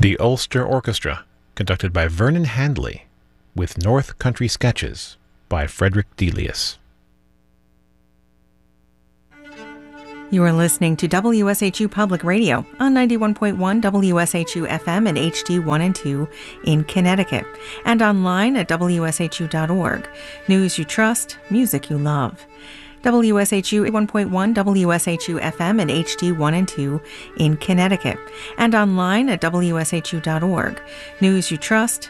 The Ulster Orchestra, conducted by Vernon Handley, with North Country Sketches by Frederick Delius. You are listening to WSHU Public Radio on 91.1 WSHU FM and HD1 and 2 in Connecticut, and online at WSHU.org. News you trust, music you love. WSHU 1.1 WSHU FM and HD1 and 2 in Connecticut, and online at WSHU.org. News you trust,